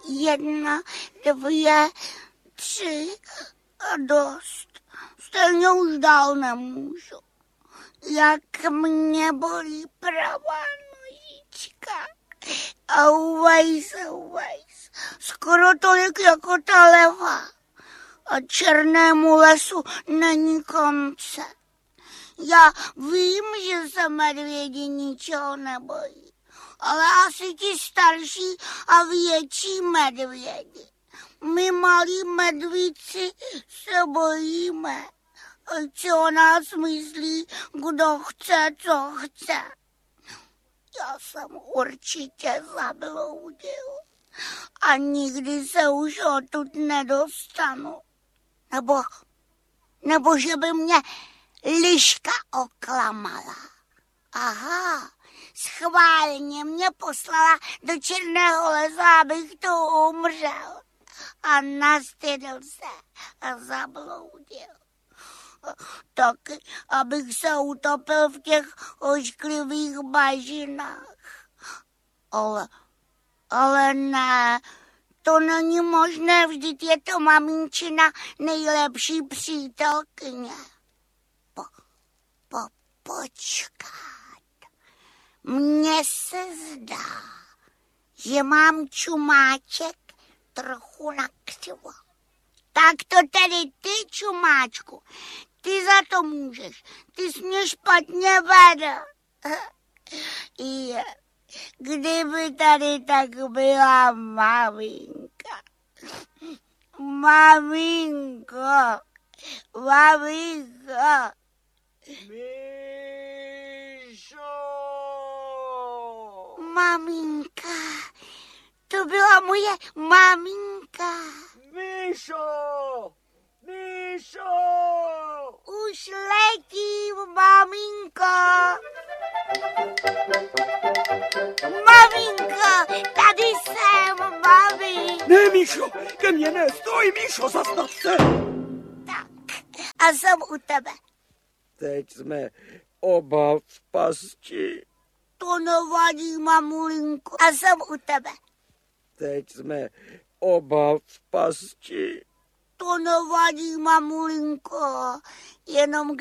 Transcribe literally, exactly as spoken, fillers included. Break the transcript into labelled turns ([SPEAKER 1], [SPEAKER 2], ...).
[SPEAKER 1] Jedna, dvě, tři a dost. Stejně už dál nemůžu. Jak mě bolí pravá nožička. Auvejs, auvejs. Skoro tolik jako ta levá. A černému lesu není konce. Já vím, že se medvědi ničeho nebojí, ale asi ti starší a větší medvědi. My malí medvíci se bojíme. Ať si o nás myslí, kdo chce, co chce. Já jsem určitě zabloudil a nikdy se už odtud nedostanu. Nebo, nebo že by mě liška oklamala. Aha, schválně mě poslala do černého lesa, abych tu umřel. A nastydl se a zabloudil. Taky, abych se utopil v těch ošklivých bažinách. Ale, ale ne, to není možné, vždyť je to maminčina nejlepší přítelkyně. Po, po, počkat. Mně se zdá, že mám čumáček trochu nakřivo. Tak to tedy ty, čumáčku, ty za to můžeš. Ty jsi mě špatně vedl. Je, kdyby tady tak byla maminka. Maminko, maminko.
[SPEAKER 2] Míšo!
[SPEAKER 1] Maminka, to byla moje maminka.
[SPEAKER 2] Míšo! Míšo!
[SPEAKER 1] Už letím, maminko. Maminko, tady jsem, mami.
[SPEAKER 2] Ne, Míšo, ke mně ne, stoj, Míšo, zastav se.
[SPEAKER 1] Tak, a jsem u tebe.
[SPEAKER 2] Teď jsme oba v pasti.
[SPEAKER 1] To nevadí, mamulinko, a jsem u tebe.
[SPEAKER 2] Teď jsme oba v pasti.
[SPEAKER 1] To nevadí, mamulinko, jenom